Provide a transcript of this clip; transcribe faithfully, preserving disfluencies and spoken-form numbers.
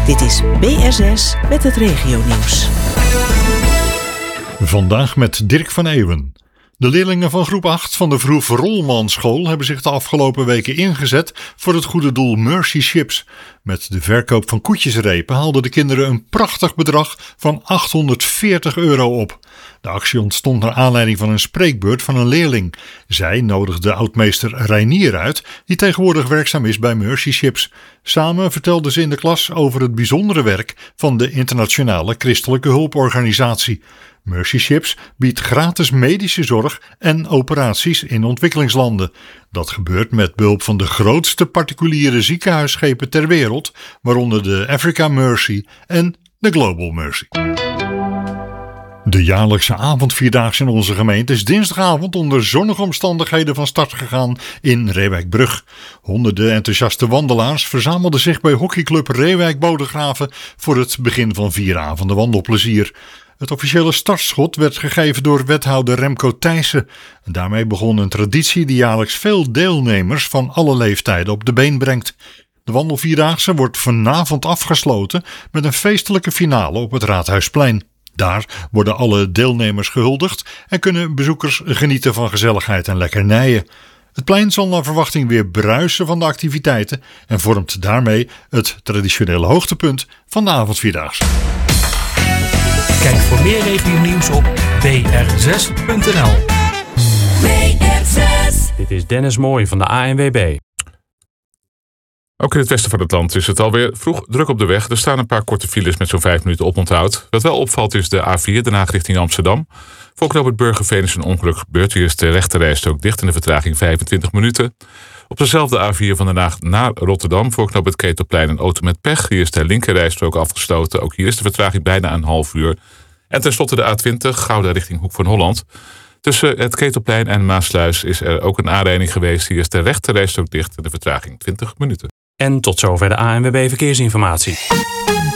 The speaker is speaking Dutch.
Dit is B S S met het regionieuws. Vandaag met Dirk van Eeuwen. De leerlingen van groep acht van de Vroef Rolmanschool hebben zich de afgelopen weken ingezet voor het goede doel Mercy Ships. Met de verkoop van koetjesrepen haalden de kinderen een prachtig bedrag van achthonderdveertig euro op. De actie ontstond naar aanleiding van een spreekbeurt van een leerling. Zij nodigde oudmeester Reinier uit, die tegenwoordig werkzaam is bij Mercy Ships. Samen vertelden ze in de klas over het bijzondere werk van de internationale christelijke hulporganisatie. Mercy Ships biedt gratis medische zorg en operaties in ontwikkelingslanden. Dat gebeurt met behulp van de grootste particuliere ziekenhuisschepen ter wereld, waaronder de Africa Mercy en de Global Mercy. De jaarlijkse avondvierdaagse in onze gemeente is dinsdagavond onder zonnige omstandigheden van start gegaan in Reewijk-Brug. Honderden enthousiaste wandelaars verzamelden zich bij hockeyclub Reewijk-Bodegraven voor het begin van vier avonden wandelplezier. Het officiële startschot werd gegeven door wethouder Remco Thijssen. En daarmee begon een traditie die jaarlijks veel deelnemers van alle leeftijden op de been brengt. De wandelvierdaagse wordt vanavond afgesloten met een feestelijke finale op het Raadhuisplein. Daar worden alle deelnemers gehuldigd en kunnen bezoekers genieten van gezelligheid en lekkernijen. Het plein zal naar verwachting weer bruisen van de activiteiten en vormt daarmee het traditionele hoogtepunt van de avondvierdaagse. Kijk voor meer regionieuws op b r zes punt n l. B R zes. Dit is Dennis Mooij van de A N W B. Ook in het westen van het land is het alweer vroeg druk op de weg. Er staan een paar korte files met zo'n vijf minuten oponthoud. Wat wel opvalt is de A vier, Den Haag richting Amsterdam. Voor knooppunt Burgerveen is een ongeluk gebeurd. Hier is de rechterrijstrook dicht en de vertraging vijfentwintig minuten. Op dezelfde A vier van Den Haag naar Rotterdam voor knooppunt Ketelplein een auto met pech. Hier is de linkerrijstrook afgesloten. Ook hier is de vertraging bijna een half uur. En tenslotte de A twintig, Gouda richting Hoek van Holland. Tussen het Ketelplein en Maasluis is er ook een aanrijding geweest. Hier is de rechterrijstrook dicht en de vertraging twintig minuten. En tot zover de A N W B Verkeersinformatie.